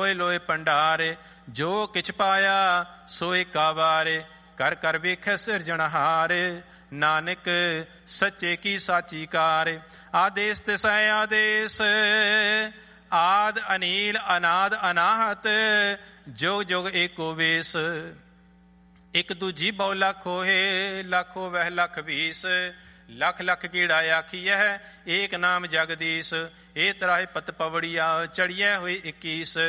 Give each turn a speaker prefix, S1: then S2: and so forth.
S1: ਲੋਏ ਲੋਏ ਭੰਡਾਰੇ। ਜੋ ਕਿਛ ਪਾਇਆ ਸੋਏ ਕਾ ਵਾਰੇ, ਕਰ ਕਰ ਵੇਖੈ ਸਿਰਜਣਹਾਰ। ਨਾਨਕ ਸੱਚੇ ਕੀ ਸਾਚੀ ਕਾਰ। ਆਦੇਸ ਤਿਸੈ ਆਦੇਸ, ਆਦ ਅਨੀਲ ਅਨਾਦ ਅਨਾਹਤ। ਜੁਗ ਜੁਗ ਏਕੋ ਵੇਸ, ਇੱਕ ਦੂਜੀ ਬਹੁ ਲੱਖ ਹੋਏ। ਲੱਖੋ ਵਹਿ ਲੱਖ ਵੀਸ, ਲੱਖ ਲੱਖ ਕੀੜਾ ਆਖੀਐ ਏਕ ਨਾਮ ਜਗਦੀਸ਼। ਇਹ ਤਰਾਹੇ ਪਤ ਪਵੜੀਆ, ਚੜੀਐ ਹੋਏ 21।